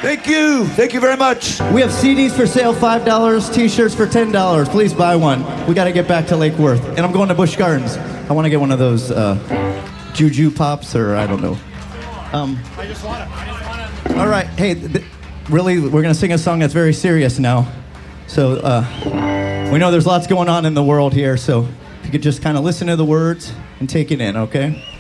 Thank you. Thank you very much. We have CDs for sale, $5, T-shirts for $10. Please buy one. We got to get back to Lake Worth. And I'm going to Busch Gardens. I want to get one of those Juju Pops, or I don't know. I just want to. All right. Hey, really, we're going to sing a song that's very serious now. So we know there's lots going on in the world here, so if you could just kind of listen to the words and take it in, okay?